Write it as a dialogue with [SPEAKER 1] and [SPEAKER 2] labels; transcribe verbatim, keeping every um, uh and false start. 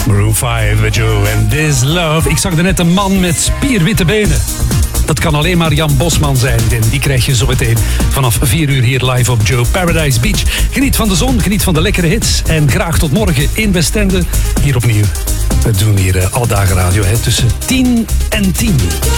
[SPEAKER 1] Maroon vijf met Joe en This Love. Ik zag er net een man met spierwitte benen. Dat kan alleen maar Jan Bosman zijn. En die krijg je zo meteen vanaf vier uur hier live op Joe Paradise Beach. Geniet van de zon, geniet van de lekkere hits. En graag tot morgen in Westende. Hier opnieuw. We doen hier uh, alle dagen radio hè, tussen tien en tien.